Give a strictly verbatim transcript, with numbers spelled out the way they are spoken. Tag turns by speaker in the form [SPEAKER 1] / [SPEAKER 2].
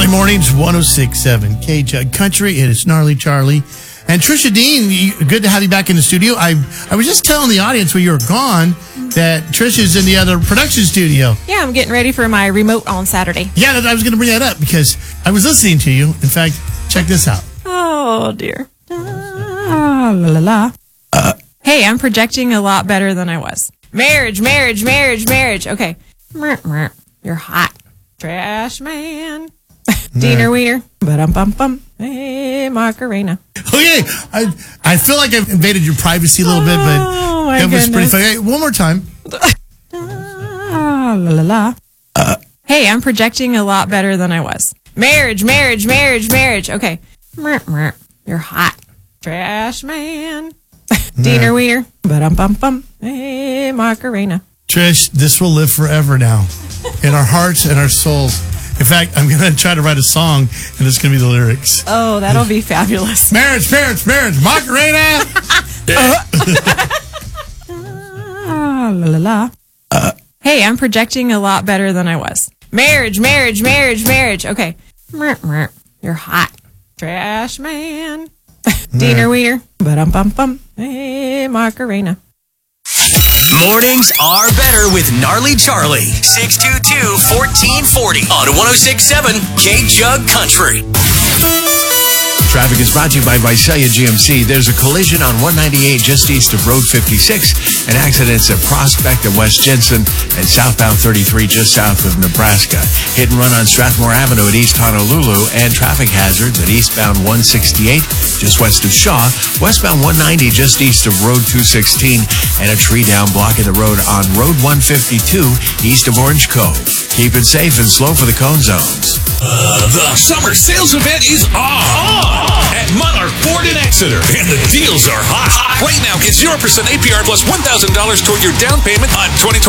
[SPEAKER 1] Early mornings, one oh six point seven K-Jug Country. It is Gnarly Charlie. And Trisha Dean, you- good to have you back in the studio. I I was just telling the audience when you were gone that Trisha's in the other production studio.
[SPEAKER 2] Yeah, I'm getting ready for my remote on Saturday.
[SPEAKER 1] Yeah, that, I was going to bring that up because I was listening to you. In fact, check this out.
[SPEAKER 2] Oh, dear. Ah, la, la, la. Uh, hey, I'm projecting a lot better than I was. Marriage, marriage, marriage, marriage. Okay. You're hot. Trash man. Diener wiener. Ba-dum-bum-bum. Hey, Macarena.
[SPEAKER 1] Okay, I I feel like I've invaded your privacy a little bit, but
[SPEAKER 2] Oh, my
[SPEAKER 1] it was pretty
[SPEAKER 2] goodness.
[SPEAKER 1] funny. Hey, one more time.
[SPEAKER 2] Ah, la, la, la. Uh, hey, I'm projecting a lot better than I was. Marriage, marriage, marriage, marriage. Okay. You're hot. Trash man. Diener wiener. Ba-dum-bum-bum. Hey, Macarena.
[SPEAKER 1] Trish, this will live forever now in our hearts and our souls. In fact, I'm going to try to write a song, and it's going to be the lyrics.
[SPEAKER 2] Oh, that'll be fabulous.
[SPEAKER 1] Marriage, marriage, marriage, Macarena.
[SPEAKER 2] Ah, la, la, la. Uh, hey, I'm projecting a lot better than I was. Marriage, marriage, marriage, marriage. Okay. You're hot. Trash man. Diener wiener. Ba-dum-bum-bum. Hey, Macarena.
[SPEAKER 3] Mornings are better with Gnarly Charlie. six two two, one four four zero on one oh six point seven K-Jug Country.
[SPEAKER 4] Traffic is brought to you by Visalia G M C. There's a collision on one ninety-eight just east of Road fifty-six. An accident's at Prospect and West Jensen and southbound thirty-three just south of Nebraska. Hit and run on Strathmore Avenue at East Honolulu and traffic hazards at eastbound one sixty-eight just west of Shaw, westbound one ninety just east of Road two sixteen, and a tree down blocking the road on Road one fifty-two east of Orange Cove. Keep it safe and slow for the cone zones.
[SPEAKER 5] Uh, the summer sales event is on at Monarch Ford in Exeter, and the deals are hot. Right now, get zero percent A P R plus one thousand dollars toward your down payment on twenty